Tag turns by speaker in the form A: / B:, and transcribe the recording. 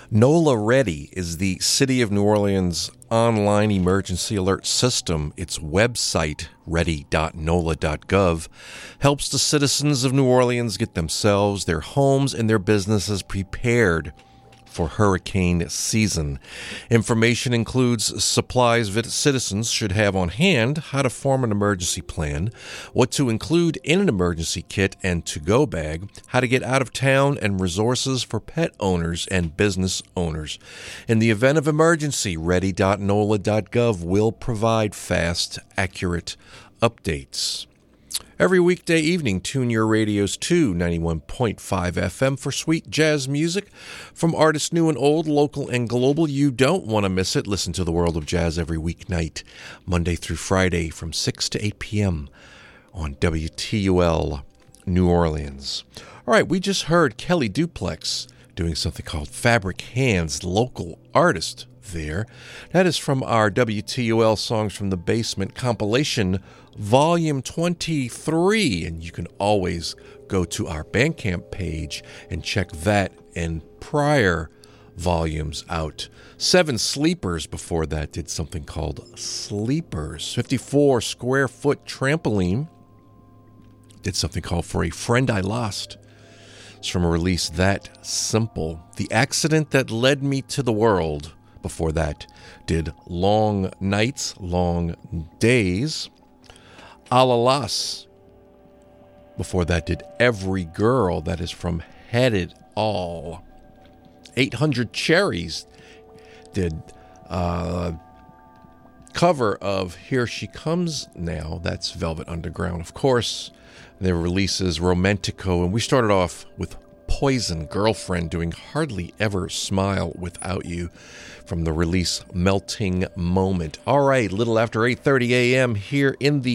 A: NOLA Ready is the City of New Orleans online emergency alert system. Its website, ready.nola.gov, helps the citizens of New Orleans get themselves, their homes, and their businesses prepared for hurricane season. Information includes supplies citizens should have on hand, how to form an emergency plan, what to include in an emergency kit and to-go bag, how to get out of town, and resources for pet owners and business owners. In the event of emergency, ready.nola.gov will provide fast, accurate updates. Every weekday evening, tune your radios to 91.5 FM for sweet jazz music from artists new and old, local and global. You don't want to miss it. Listen to the World of Jazz every weeknight, Monday through Friday from 6 to 8 p.m. on WTUL New Orleans. All right, we just heard Kelly Duplex doing something called Fabric Hands, local artist there. That is from our WTUL Songs from the Basement compilation, Volume 23, and you can always go to our Bandcamp page and check that and prior volumes out. Seven Sleepers before that did something called Sleepers. 54 Square Foot Trampoline did something called For a Friend I Lost. It's from a release That Simple. The Accident That Led Me to the World before that did Long Nights, Long Days. Alalas before that did Every Girl. That is from Had It All. 800 Cherries did cover of Here She Comes Now. That's Velvet Underground, of course. Their releases Romantico, and we started off with Poison Girlfriend doing Hardly Ever Smile Without You from the release Melting Moment. All right, little after 8:30 a.m. here in the